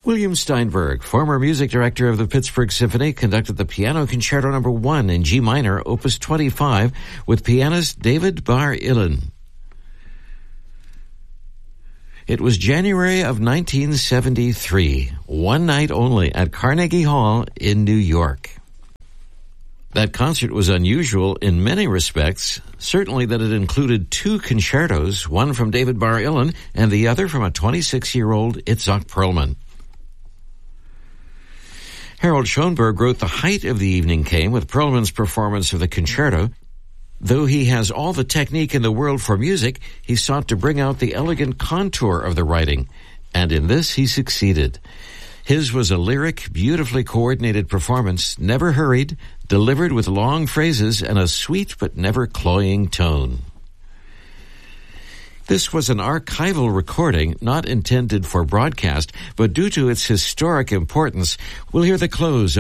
William Steinberg, former music director of the Pittsburgh Symphony, conducted the Piano Concerto No. 1 in G minor, Opus 25, with pianist David Bar-Ilan. It was January of 1973, one night only at Carnegie Hall in New York. That concert was unusual in many respects, certainly that it included two concertos, one from David Bar-Ilan and the other from a 26-year-old Itzhak Perlman. Harold Schoenberg wrote the height of the evening came with Perlman's performance of the concerto. Though he has all the technique in the world for music, he sought to bring out the elegant contour of the writing, and in this he succeeded. His was a lyric, beautifully coordinated performance, never hurried, delivered with long phrases and a sweet but never cloying tone. This was an archival recording, not intended for broadcast, but due to its historic importance, we'll hear the close